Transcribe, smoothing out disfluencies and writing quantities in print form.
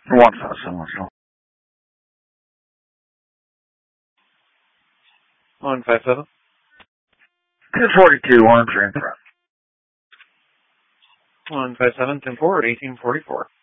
157, so. 157. 1042, 1 3 in front. 157, 10 forward, 1844.